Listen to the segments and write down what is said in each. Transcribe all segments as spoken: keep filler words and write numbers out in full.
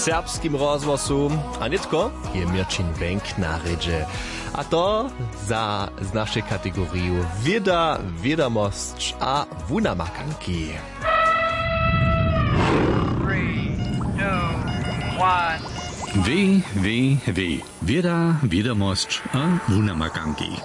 serbskim rozhlasu. A netko je Mirčin Benk na redže. A to za z našej kategóriu Vieda, Vedomosť a Vunamakanky. Wy, wy, wy. Vieda, Vedomosť a Vunamakanky.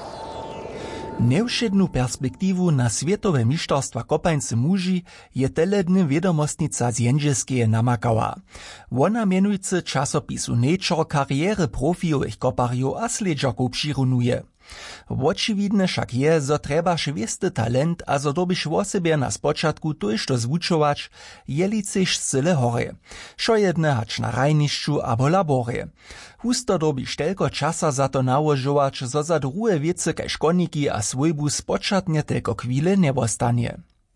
Nevšednú perspektívu na světové mištorstva kopańcy muži je teledny vedomostnica z Jędrzejskeje namakała. Wona mienujcy časopisu Nature kariéry profijowych koparjów a sledžakov přirunuje. Očividne však je, zo treba švesty talent a zo dobyš o sebe na spočatku tojšto zwučować, jeli chceš sile hore. Šo jedne hač na rajnišću abo labore. Husto dobyš telko časa za to nałožować, zo za druhe wiece kaj školniki a svojbu spočatne telko chwile nebostanie.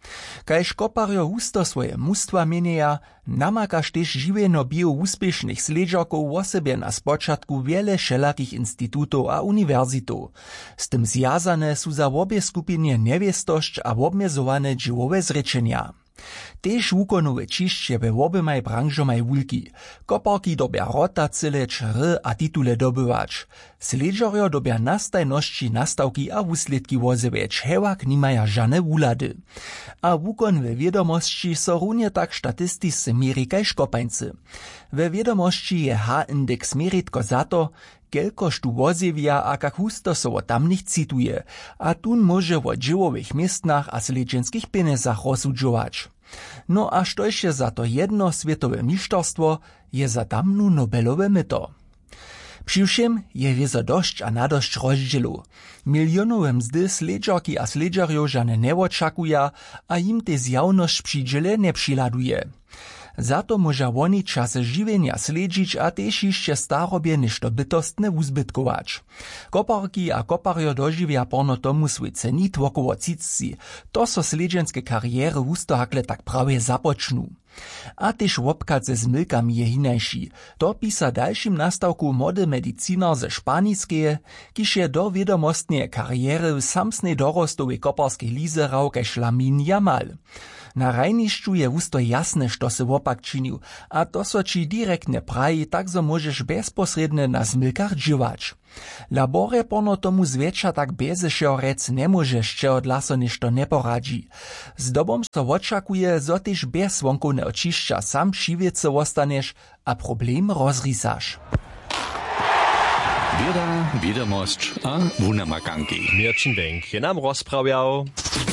Kaj škoparjo husto svoje mustva meneja, namakaš tež živeno bio úspešných sledžakov o sebe na spočatku wiele všelakých institutov a univerzitov. S tym zjazane sú za obie skupiny neviestošť a obmezované dživové zrečenia. Tež wukonowe čišće we obemaj branžomaj wulki. Koparki dobia rotacyle, čr a titule dobywać. Sledžarjo dobia nastajnosći, nastawki a wusledki wozeweč, hewak nimaja žane wulady. A wukon we vedomosći so runie tak statistiscy mieri kaj škopańcy. We vedomosći je H-indeks meritko za to, kelkož tu wozewia a kak husto so o tamnych cituje, a tun może o džiwowych miestnach a sledženskich penezach rozsudžować. No a štož je za to jedno světové mištorstvo, je za tamnu Nobelové myto. Přiwšem je wiezo dosć a nadosć rozdzielu. Milionowe mzdy sledžarki a sledžarjo žane neočakuja, a jim te zjawnosć přidziele ne přiladuje. Za to może woni czasy żywienia sledžić a tež jeszcze starobie nešto bytostne uzbytkować. Koparki a koparjo doživia porno tomu swój cenit wokoło cicci. To so sledženske kariery wusto hakle tak prawie započnu. A tež wopkat ze zmylkami je hinajši. To pisa dalším nastawku młody medicinar ze Španiskeje, kiž je do vedomostneje kariery w samsnej dorostowej koparskej lizerał kaj šlamin jamal. Na rajnišću je wusto jasne, što se wopak činil, a to so či direktne praji, tak zo możeš bezposredne na zmylkach džiwać. Labore porno tomu zwiecza tak bezešeho rec ne możeš, če od laso nešto ne poradzi. Z dobom so očakuje, zo tež bez svonkovne očišća sam přiviece ostaneš a problem rozrisaš. Vieda, Vedomosť a Vunamakanky. Mirčin Benk je nam rozprawiał.